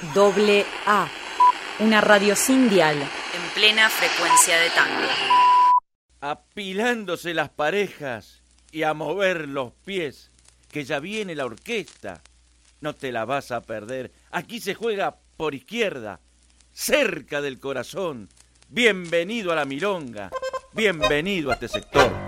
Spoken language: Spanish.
AA, una radio sin dial, en plena frecuencia de tango. Apilándose las parejas y a mover los pies, que ya viene la orquesta. No te la vas a perder. Aquí se juega por izquierda, cerca del corazón. Bienvenido a la milonga, bienvenido a este sector.